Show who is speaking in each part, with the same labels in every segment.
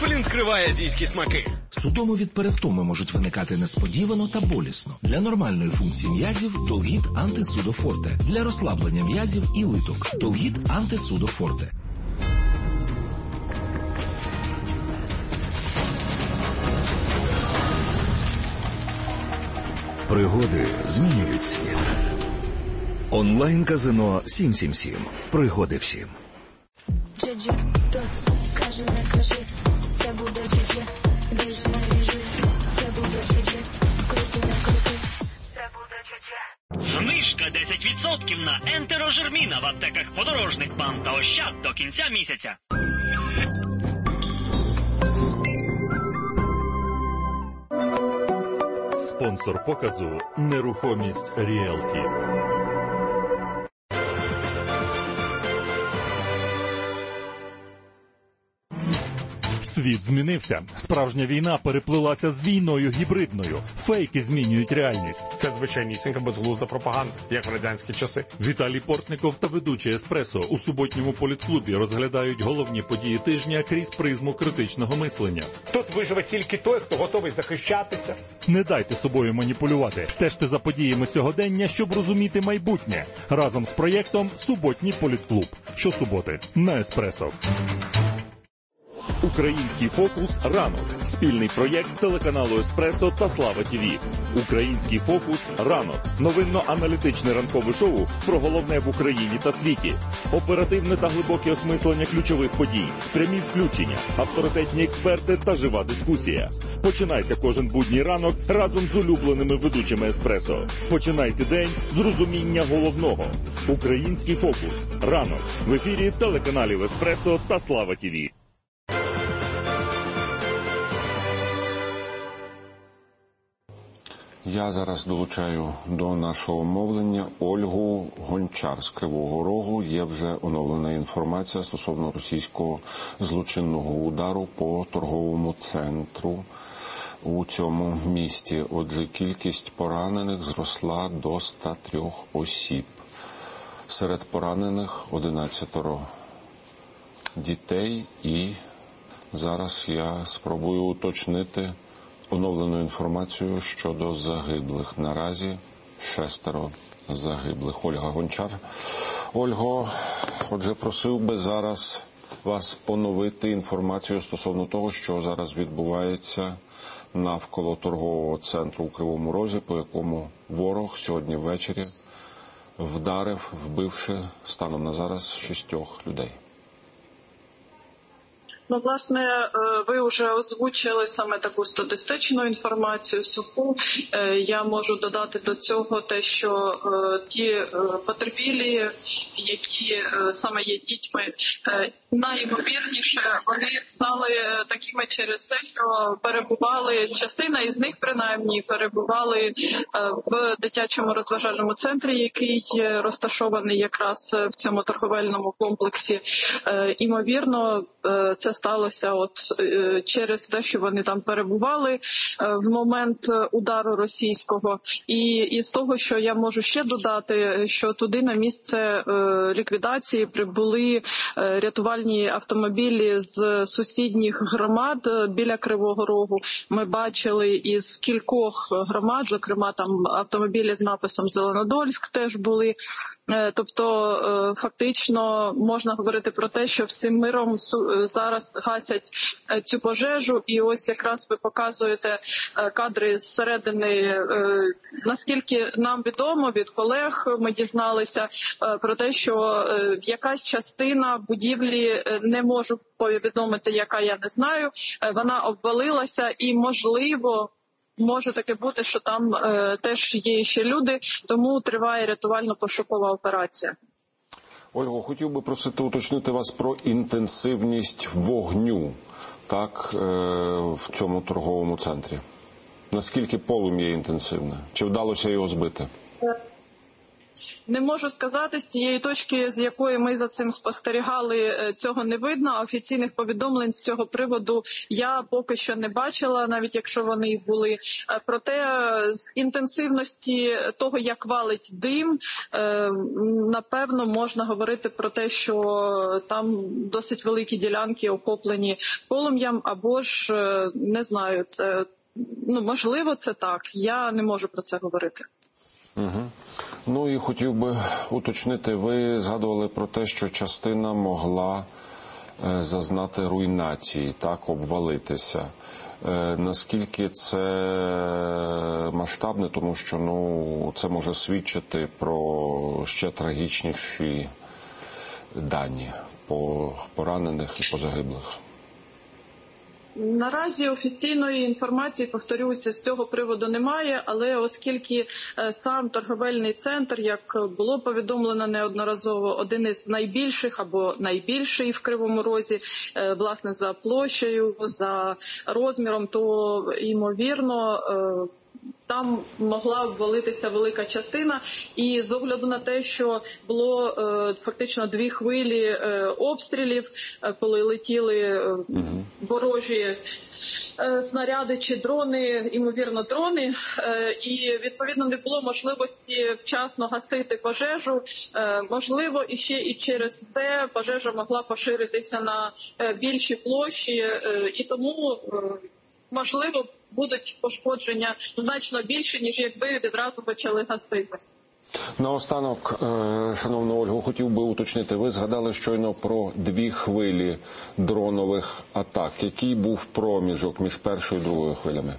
Speaker 1: Цепелін вкриває азійські смаки.
Speaker 2: Судоми від перевтоми можуть виникати несподівано та болісно. Для нормальної функції м'язів – Толгіт Антисудофорте. Для розслаблення м'язів і литок – Толгіт Антисудофорте.
Speaker 3: Пригоди змінюють світ. Онлайн-казино 777. Пригоди всім.
Speaker 4: Джеджі, то каже, не кажи, це буде джеджі, більш не ріжи, це буде джеджі, крути, не крути, це буде джеджі.
Speaker 5: Знижка 10% на ентерожерміна в аптеках Подорожник, БАМ та Ощад до кінця місяця.
Speaker 6: Спонсор показу «Нерухомість Ріелті». Світ змінився. Справжня війна переплилася з війною гібридною. Фейки змінюють реальність.
Speaker 7: Це звичайнісінька безглузда пропаганда, як в радянські часи.
Speaker 6: Віталій Портников та ведучий «Еспресо» у суботньому політклубі розглядають головні події тижня крізь призму критичного мислення.
Speaker 7: Тут виживе тільки той, хто готовий захищатися.
Speaker 6: Не дайте собою маніпулювати. Стежте за подіями сьогодення, щоб розуміти майбутнє. Разом з проєктом «Суботній політклуб». Щосуботи на «Еспресо». Український фокус «Ранок» – спільний проєкт телеканалу «Еспресо» та «Слава ТВ». Український фокус «Ранок» – новинно-аналітичне ранкове шоу про головне в Україні та світі. Оперативне та глибоке осмислення ключових подій, прямі включення, авторитетні експерти та жива дискусія. Починайте кожен будній ранок разом з улюбленими ведучими «Еспресо». Починайте день з розуміння головного. Український фокус «Ранок» в ефірі телеканалів «Еспресо» та «Слава ТВ».
Speaker 8: Я зараз долучаю до нашого мовлення Ольгу Гончар з Кривого Рогу. Є вже оновлена інформація стосовно російського злочинного удару по торговому центру у цьому місті. Отже, кількість поранених зросла до 103 осіб. Серед поранених 11 дітей, і зараз я спробую уточнити оновлену інформацію щодо загиблих. Наразі 6 загиблих. Ольга Гончар. Ольго, отже, просив би зараз вас оновити інформацію стосовно того, що зараз відбувається навколо торгового центру у Кривому Розі, по якому ворог сьогодні ввечері вдарив, вбивши станом на зараз 6 людей.
Speaker 9: Ну, власне, ви вже озвучили саме таку статистичну інформацію суху. Я можу додати до цього те, що ті потерпілі, які саме є дітьми, найімовірніше вони стали такими через те, що перебували, частина із них принаймні перебували в дитячому розважальному центрі, який розташований якраз в цьому торговельному комплексі. Імовірно, це сталося через те, що вони там перебували в момент удару російського. І з того, що я можу ще додати, що туди на місце ліквідації прибули рятувальні автомобілі з сусідніх громад біля Кривого Рогу. Ми бачили із кількох громад, зокрема там автомобілі з написом «Зеленодольськ» теж були. Тобто фактично можна говорити про те, що всім миром зараз гасять цю пожежу. І ось якраз ви показуєте кадри зсередини. Наскільки нам відомо від колег, ми дізналися про те, що якась частина будівлі, не можу повідомити, яка, я не знаю, вона обвалилася і, можливо, може таке бути, що там теж є ще люди, тому триває рятувально-пошукова операція.
Speaker 8: Ольго, хотів би просити уточнити вас про інтенсивність вогню, так, в цьому торговому центрі. Наскільки полум'я інтенсивне? Чи вдалося його збити?
Speaker 9: Не можу сказати, з тієї точки, з якої ми за цим спостерігали, цього не видно. Офіційних повідомлень з цього приводу я поки що не бачила, навіть якщо вони і були. Проте з інтенсивності того, як валить дим, напевно, можна говорити про те, що там досить великі ділянки охоплені полум'ям, або ж, не знаю, це, можливо, це так. Я не можу про це говорити.
Speaker 8: Угу. Ну і хотів би уточнити, ви згадували про те, що частина могла зазнати руйнації, так, обвалитися. Наскільки це масштабне, тому що це може свідчити про ще трагічніші дані по поранених і по загиблих?
Speaker 9: Наразі офіційної інформації, повторюся, з цього приводу немає, але оскільки сам торговельний центр, як було повідомлено неодноразово, один із найбільших або найбільший в Кривому Розі, власне, за площею, за розміром, то, ймовірно, там могла обвалитися велика частина, і з огляду на те, що було фактично 2 хвилі обстрілів, коли летіли ворожі снаряди чи дрони, ймовірно, дрони, і, відповідно, не було можливості вчасно гасити пожежу. Можливо, і через це пожежа могла поширитися на більші площі, і тому, можливо, будуть пошкодження значно більше, ніж якби відразу почали гасити.
Speaker 8: Наостанок, шановна Ольго, хотів би уточнити, ви згадали щойно про 2 хвилі дронових атак. Який був проміжок між першою і другою хвилями?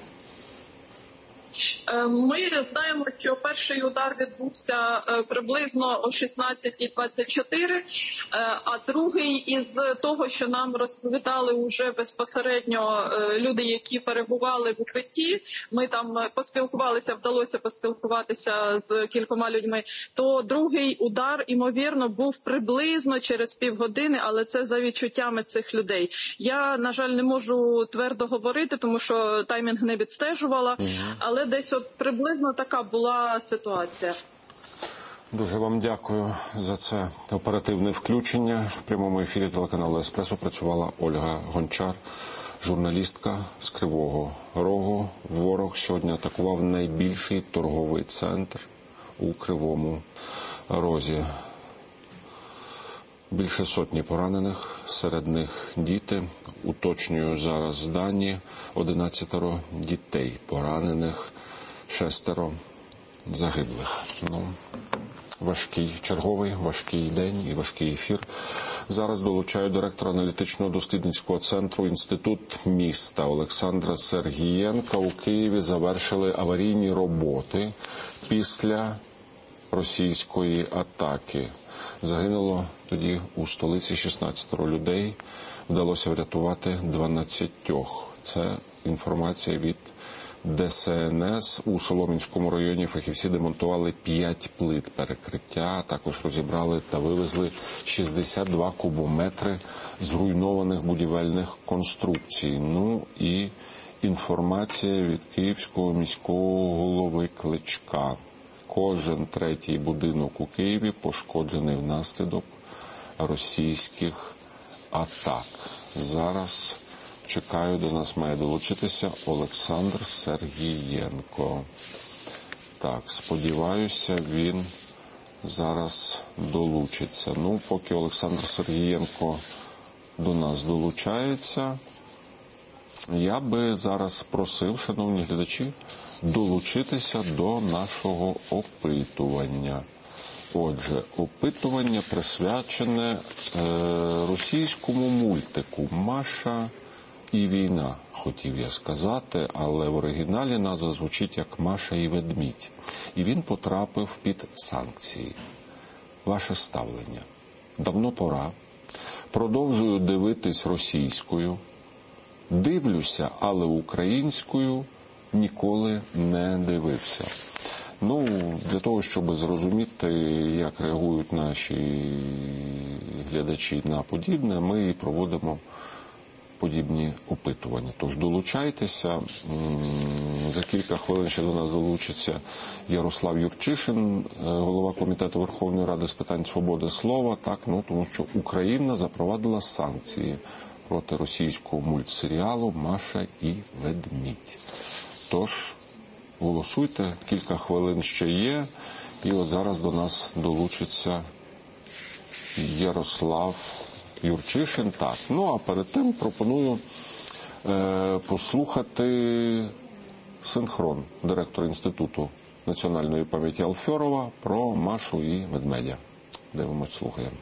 Speaker 9: Ми знаємо, що перший удар відбувся приблизно о 16:24, а другий, із того, що нам розповідали уже безпосередньо люди, які перебували в укритті, ми там поспілкувалися, вдалося поспілкуватися з кількома людьми, то другий удар, ймовірно, був приблизно через півгодини, але це за відчуттями цих людей. Я, на жаль, не можу твердо говорити, тому що таймінг не відстежувала, але десь приблизно така була ситуація.
Speaker 8: Дуже вам дякую за це оперативне включення. В прямому ефірі телеканалу «Еспресо» працювала Ольга Гончар, журналістка з Кривого Рогу. Ворог сьогодні атакував найбільший торговий центр у Кривому Розі. Більше сотні поранених, серед них діти. Уточнюю зараз дані: 11 дітей поранених, 6 загиблих. Черговий важкий день і важкий ефір. Зараз долучаю директора аналітичного дослідницького центру «Інститут міста» Олександра Сергієнка. У Києві завершили аварійні роботи після російської атаки. Загинуло тоді у столиці 16 людей, вдалося врятувати 12. Це інформація від ДСНС. У Солом'янському районі фахівці демонтували 5 плит перекриття, а також розібрали та вивезли 62 кубометри зруйнованих будівельних конструкцій. І інформація від Київського міського голови Кличка. Кожен 3-й будинок у Києві пошкоджений внаслідок російських атак. Зараз чекаю, до нас має долучитися Олександр Сергієнко. Так, сподіваюся, він зараз долучиться. Поки Олександр Сергієнко до нас долучається, я би зараз просив, шановні глядачі, долучитися до нашого опитування. Отже, опитування присвячене російському мультику «Маша і війна», хотів я сказати, але в оригіналі назва звучить як «Маша і ведмідь». І він потрапив під санкції. Ваше ставлення? Давно пора. Продовжую дивитись російською. Дивлюся, але українською ніколи не дивився. Для того, щоб зрозуміти, як реагують наші глядачі на подібне, ми і проводимо подібні опитування. Тож долучайтеся, За кілька хвилин ще до нас долучиться Ярослав Юрчишин, голова Комітету Верховної Ради з питань свободи слова. Так, тому що Україна запровадила санкції проти російського мультсеріалу «Маша і ведмідь». Тож, голосуйте, кілька хвилин ще є. І от зараз до нас долучиться Ярослав Юрчишин. Так, а перед тим пропоную послухати синхрон директора Інституту національної пам'яті Алферова про Машу і ведмедя. Дивимось, слухаємо.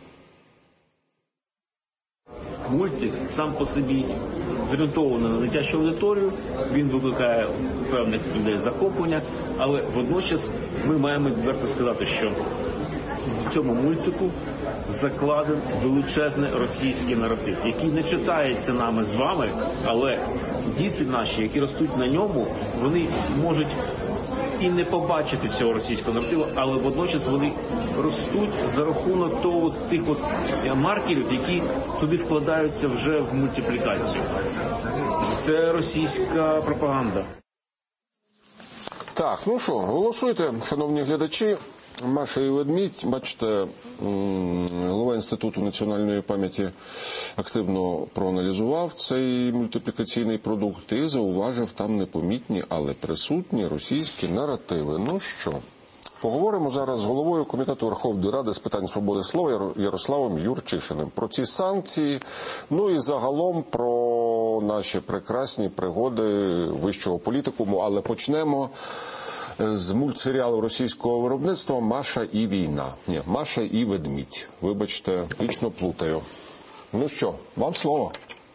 Speaker 10: Мультик сам по собі зорієнтований на дитячу аудиторію, він викликає у певних людей захоплення, але водночас ми маємо відверто сказати, що в цьому мультику закладен величезний російський наратив, який не читається нами з вами, але діти наші, які ростуть на ньому, вони можуть і не побачити цього російського наративу, але водночас вони ростуть за рахунок тих маркерів, які туди вкладаються вже в мультиплікацію. Це російська пропаганда.
Speaker 8: Так, голосуйте, шановні глядачі. Маша і ведмідь, бачите, голова Інституту національної пам'яті активно проаналізував цей мультиплікаційний продукт і зауважив там непомітні, але присутні російські наративи. Поговоримо зараз з головою Комітету Верховної Ради з питань свободи слова Ярославом Юрчишиним про ці санкції, і загалом про наші прекрасні пригоди вищого політикуму, але почнемо з мультсеріалу російського виробництва «Маша і війна». Ні, «Маша і ведмідь». Вибачте, вічно плутаю. Вам слово.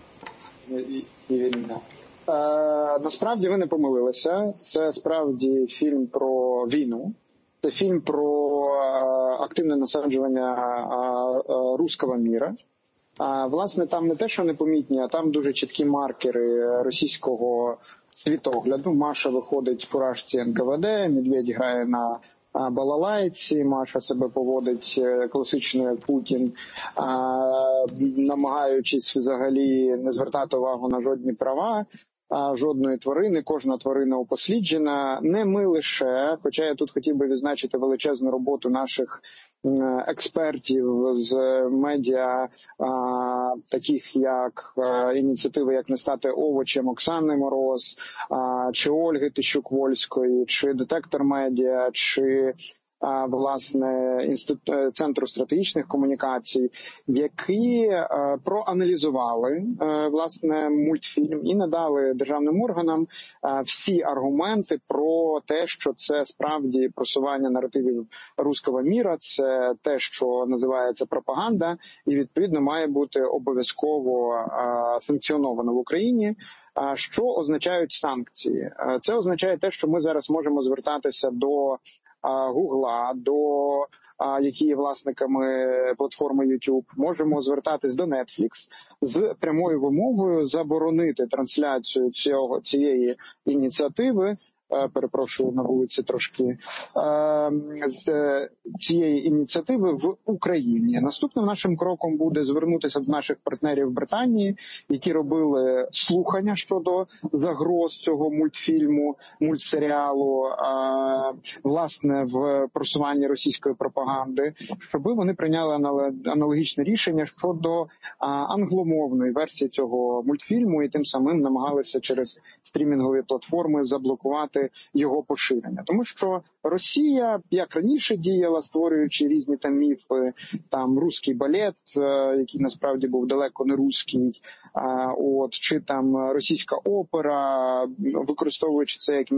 Speaker 11: Насправді ви не помилилися. Це справді фільм про війну. Це фільм про активне насаджування руського міра. Власне, там не те, що непомітні, а там дуже чіткі маркери російського світогляду. Маша виходить в фуражці НКВД, Медведь грає на балалайці, Маша себе поводить класично як Путін, намагаючись взагалі не звертати увагу на жодні права жодної тварини, кожна тварина упосліджена. Не ми лише, хоча я тут хотів би відзначити величезну роботу наших експертів з медіа, таких як ініціативи «Як не стати овочем» Оксани Мороз, чи Ольги Тищук-Вольської, чи «Детектор медіа», чи власне Центру стратегічних комунікацій, які проаналізували власне мультфільм і надали державним органам всі аргументи про те, що це справді просування наративів руського міра, це те, що називається пропаганда, і відповідно має бути обов'язково санкціоновано в Україні. Що означають санкції? Це означає те, що ми зараз можемо звертатися до Гугла, які є власниками платформи YouTube, можемо звертатись до Netflix з прямою вимогою заборонити трансляцію цієї ініціативи. Перепрошую, на вулиці трошки, цієї ініціативи в Україні. Наступним нашим кроком буде звернутися до наших партнерів в Британії, які робили слухання щодо загроз цього мультфільму, мультсеріалу, власне, в просуванні російської пропаганди, щоб вони прийняли аналогічне рішення щодо англомовної версії цього мультфільму і тим самим намагалися через стрімінгові платформи заблокувати його поширення. Тому що Росія, як раніше діяла, створюючи різні там міфи, там руський балет, який насправді був далеко не руський, чи там російська опера, використовуючи це як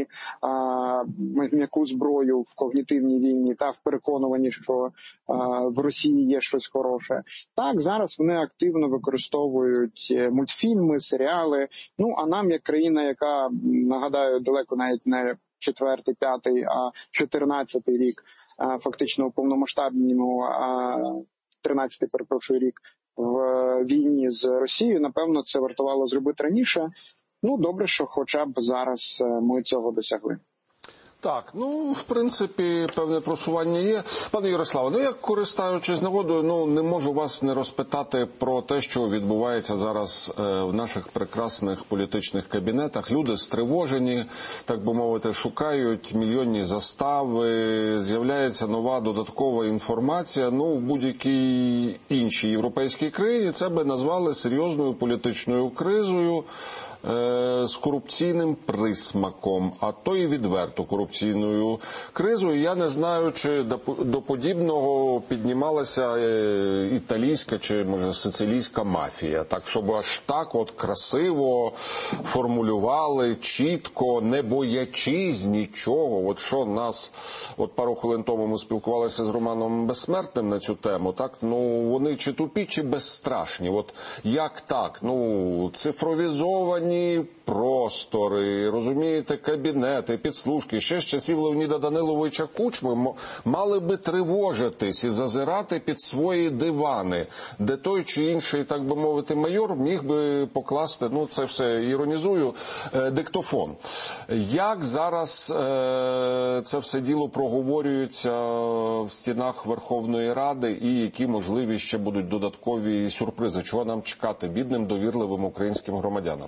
Speaker 11: м'яку зброю в когнітивній війні та в переконуванні, що в Росії є щось хороше. Так, зараз вони активно використовують мультфільми, серіали. А нам, як країна, яка, нагадаю, далеко навіть не 4-й, 5-й, а 14-й рік, фактично у повномасштабному 13-й, перепрошую, рік в війні з Росією, напевно, це вартувало зробити раніше. Добре, що хоча б зараз ми цього досягли.
Speaker 8: Так, в принципі, певне просування є. Пане Ярославе, я, користуючись нагодою, не можу вас не розпитати про те, що відбувається зараз в наших прекрасних політичних кабінетах. Люди стривожені, так би мовити, шукають мільйонні застави, з'являється нова додаткова інформація. В будь-якій іншій європейській країні це би назвали серйозною політичною кризою з корупційним присмаком, а то і відверто корупційною кризою. Я не знаю, чи до подібного піднімалася італійська чи, може, сицилійська мафія. Так, щоб аж так красиво формулювали, чітко, не боячись нічого. Що нас, пару хвилин тому ми спілкувалися з Романом Безсмертним на цю тему, так, вони чи тупі, чи безстрашні. Як так? Цифровізовані простори, розумієте, кабінети, підслужки, ще з часів Леоніда Даниловича Кучми мали би тривожитись і зазирати під свої дивани, де той чи інший, так би мовити, майор міг би покласти, це все іронізую, диктофон. Як зараз це все діло проговорюється в стінах Верховної Ради і які можливі ще будуть додаткові сюрпризи? Чого нам чекати бідним, довірливим українським громадянам?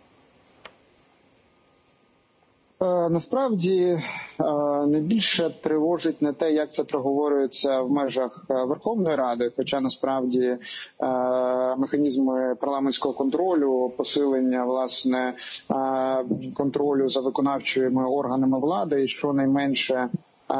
Speaker 11: Насправді найбільше тривожить не те, як це проговорюється в межах Верховної Ради, хоча насправді механізми парламентського контролю, посилення, власне, контролю за виконавчими органами влади і щонайменше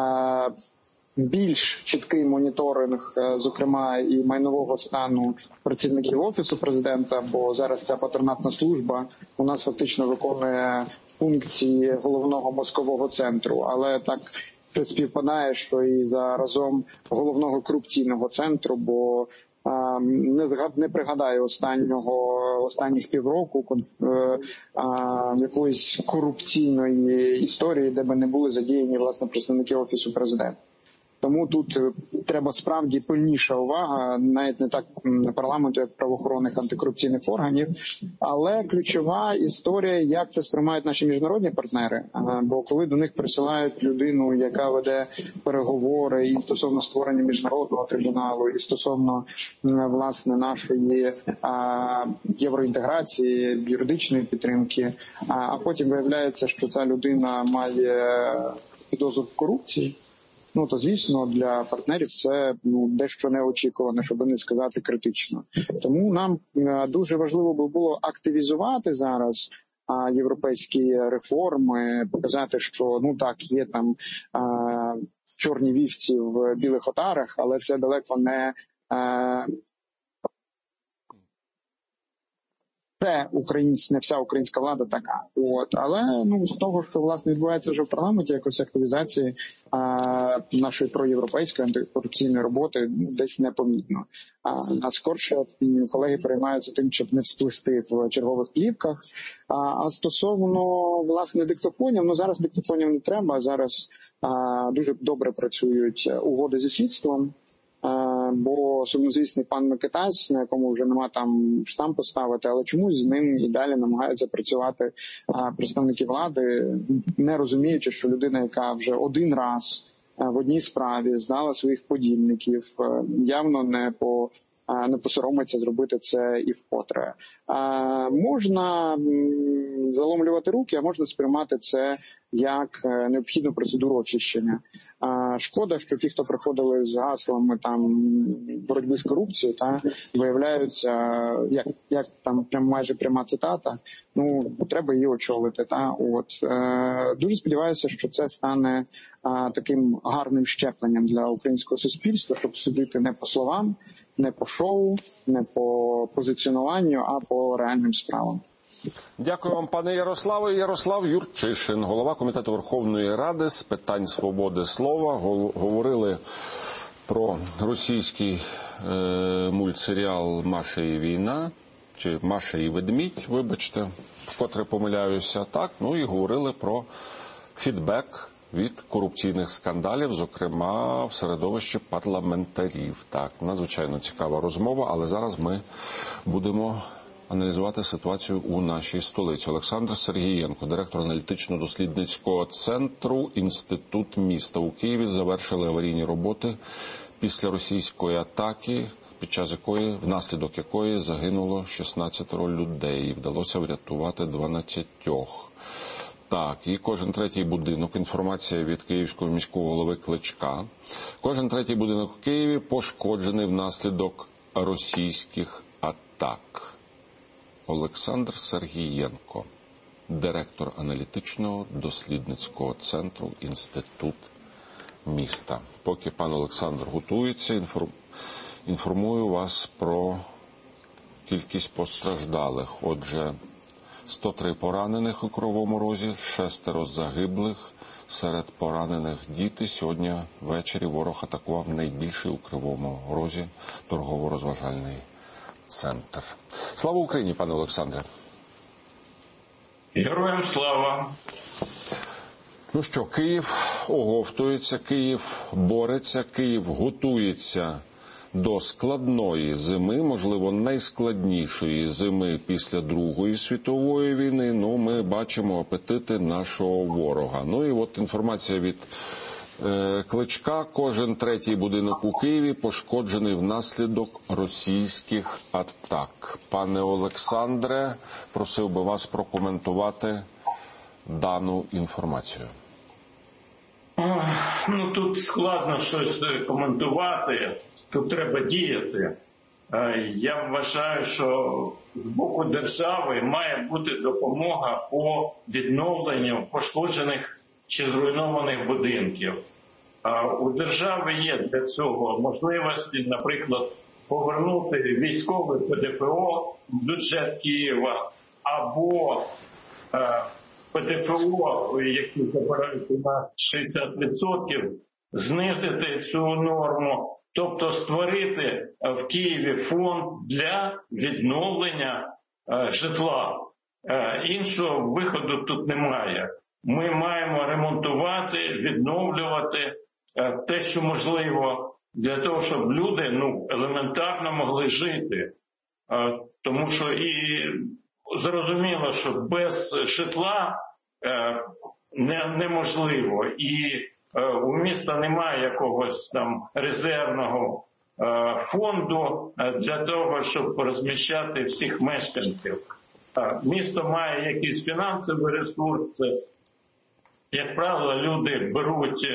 Speaker 11: більш чіткий моніторинг, зокрема, і майнового стану працівників Офісу Президента, бо зараз ця патронатна служба у нас фактично виконує функції головного мозкового центру, але так це співпадає, що і заразом головного корупційного центру, бо не пригадаю останніх півроку якоїсь корупційної історії, де би не були задіяні, власне, представники Офісу Президента. Тому тут треба справді пильніша увага, навіть не так парламенту, як правоохоронних антикорупційних органів, але ключова історія, як це сприймають наші міжнародні партнери. Бо коли до них присилають людину, яка веде переговори і стосовно створення міжнародного трибуналу, і стосовно, власне, нашої євроінтеграції, юридичної підтримки, а потім виявляється, що ця людина має підозру в корупції, то, звісно, для партнерів це дещо неочікуване, щоб не сказати критично. Тому нам дуже важливо би було активізувати зараз європейські реформи, показати, що, є там чорні вівці в білих отарах, але це далеко не не вся українська влада така. Але з того, що власне відбувається вже в парламенті, якось активізації нашої проєвропейської антикорупційної роботи десь непомітно. А скорше колеги переймаються тим, щоб не всплисти в чергових плівках. А стосовно, власне, диктофонів, зараз диктофонів не треба, зараз дуже добре працюють угоди зі слідством. Бо сумнозвісний пан Микитась, на якому вже нема там штамп поставити, але чомусь з ним і далі намагаються працювати представники влади, не розуміючи, що людина, яка вже один раз в одній справі здала своїх подільників, явно не посоромиться зробити це і вкотре. Можна заломлювати руки, а можна сприймати це як необхідну процедуру очищення. Шкода, що ті, хто приходили з гаслами боротьби з корупцією, виявляються, як там майже пряма цитата, треба її очолити. Дуже сподіваюся, що це стане таким гарним щепленням для українського суспільства, щоб судити не по словам, не по шоу, не по позиціонуванню, а по реальним справам.
Speaker 8: Дякую вам, пане Ярославе. Ярослав Юрчишин, голова Комітету Верховної Ради з питань свободи слова. Говорили про російський мультсеріал «Маша і війна», чи «Маша і ведмідь», вибачте, вкотре помиляюся, так. І говорили про фідбек від корупційних скандалів, зокрема в середовищі парламентарів. Так, надзвичайно цікава розмова, але зараз ми будемо аналізувати ситуацію у нашій столиці. Олександр Сергієнко, директор аналітично-дослідницького центру «Інститут міста» у Києві, завершили аварійні роботи після російської атаки, внаслідок якої загинуло 16 людей. Вдалося врятувати 12. Так, і кожен третій будинок, інформація від київського міського голови Кличка, кожен третій будинок у Києві пошкоджений внаслідок російських атак. Олександр Сергієнко, директор аналітичного дослідницького центру «Інститут міста». Поки пан Олександр готується, інформую вас про кількість постраждалих. Отже, 103 поранених у Кривому Розі, 6 загиблих, серед поранених діти. Сьогодні ввечері ворог атакував найбільший у Кривому Розі торгово-розважальний центр. Слава Україні, пане Олександре!
Speaker 12: Героям слава!
Speaker 8: Ну що, Київ оговтується, Київ бореться, Київ готується до складної зими, можливо, найскладнішої зими після Другої світової війни. Ну, ми бачимо апетити нашого ворога. Ну і от інформація від Кличка. Кожен третій будинок у Києві пошкоджений внаслідок російських атак. Пане Олександре, просив би вас прокоментувати дану інформацію.
Speaker 12: Ну, тут складно щось коментувати, тут треба діяти. Я вважаю, що з боку держави має бути допомога по відновленню пошкоджених чи зруйнованих будинків. У держави є для цього можливості, наприклад, повернути військовий ПДФО в бюджет Києва або ПДФО, які забирають у нас 60%, знизити цю норму, тобто створити в Києві фонд для відновлення житла. Іншого виходу тут немає. Ми маємо ремонтувати, відновлювати те, що можливо, для того, щоб люди елементарно могли жити. Тому що і зрозуміло, що без житла неможливо. І у міста немає якогось там резервного фонду для того, щоб розміщати всіх мешканців. Місто має якийсь фінансовий ресурс. Як правило, люди беруть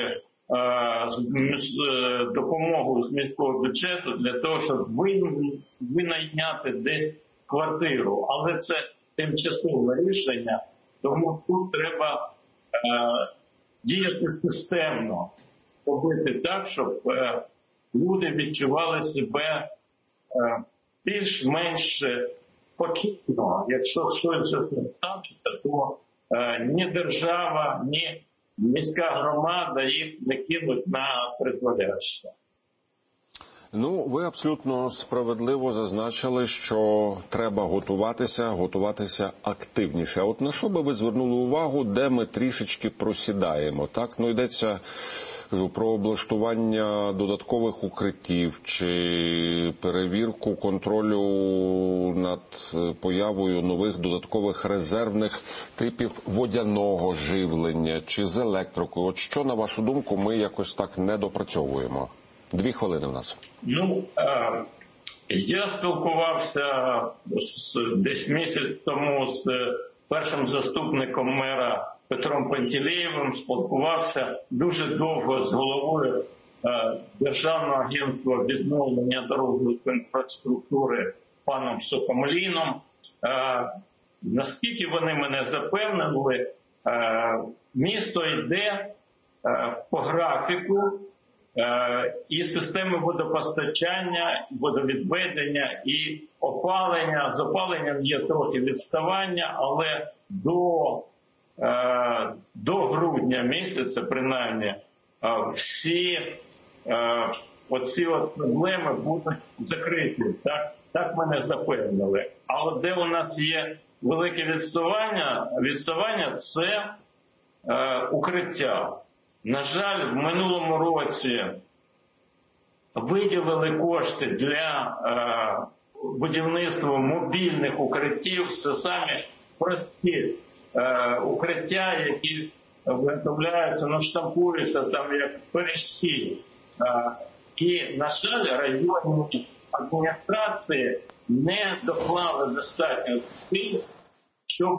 Speaker 12: допомогу з міського бюджету для того, щоб винайняти десь квартиру. Але це тимчасове рішення, тому тут треба діяти системно, робити так, щоб люди відчували себе більш-менш спокійно. Якщо щось станеться, то ні держава, ні міська громада їх не кинуть на призволяще.
Speaker 8: Ну, ви абсолютно справедливо зазначили, що треба готуватися активніше. А от на що би ви звернули увагу, де ми трішечки просідаємо? Так, ну йдеться про облаштування додаткових укриттів чи перевірку контролю над появою нових додаткових резервних типів водяного живлення чи з електрикою. От що, на вашу думку, ми якось так не допрацьовуємо? 2 хвилини в нас.
Speaker 12: Ну, я спілкувався десь місяць тому з першим заступником мера Петром Пантелеєвим, спілкувався дуже довго з головою Державного агентства відновлення дорожньої інфраструктури паном Сухомліном. Наскільки вони мене запевнили, місто йде по графіку, і системи водопостачання, водовідведення і опалення. З опаленням є трохи відставання, але до грудня місяця, принаймні, всі оці проблеми будуть закриті. Так мене запевнили. Але де у нас є велике відставання – це укриття. На жаль, в минулому році виділили кошти для будівництво мобільних укриттів. Це самі прості укриття, які виготовляються, штампуються там як пиріжки. І, на жаль, районні адміністрації не доклали достатньо зусиль, щоб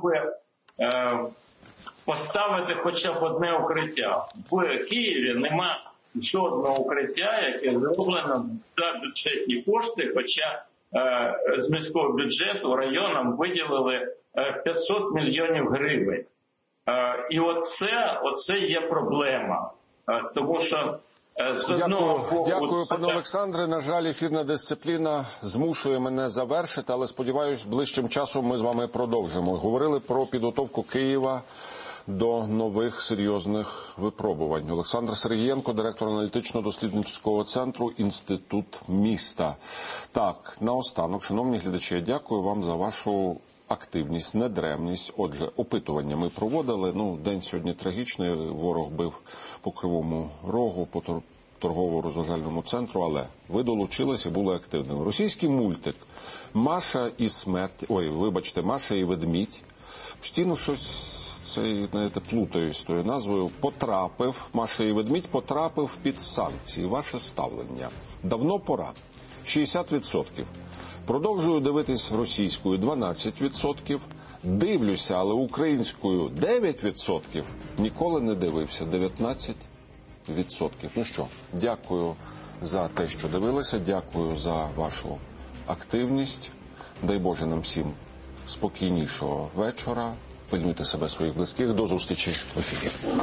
Speaker 12: поставити хоча б одне укриття. В Києві нема жодного укриття, яке зроблено за бюджетні кошти, хоча з міського бюджету районам виділили 500 мільйонів гривень. І оце є проблема. Тому що
Speaker 13: Дякую, пане Олександре. На жаль, ефірна дисципліна змушує мене завершити, але сподіваюсь, ближчим часом ми з вами продовжимо. Говорили про підготовку Києва до нових серйозних випробувань. Олександр Сергієнко, директор аналітично-дослідницького центру «Інститут міста». Так, наостанок, шановні глядачі, я дякую вам за вашу активність, недремність. Отже, опитування ми проводили. День сьогодні трагічний. Ворог бив по Кривому Рогу, по торгово-розважальному центру, але ви долучилися і були активними. Російський мультик «Маша і ведмідь». Постійно щось плутаюсь з тою назвою. Маша і ведмідь потрапив під санкції. Ваше ставлення. Давно пора. 60%. Продовжую дивитись російською 12%. Дивлюся, але українською 9%. Ніколи не дивився 19%. Ну що, дякую за те, що дивилися. Дякую за вашу активність. Дай Боже нам всім спокійнішого вечора. Пильнуйте себе, своїх близьких. До зустрічі в ефірі.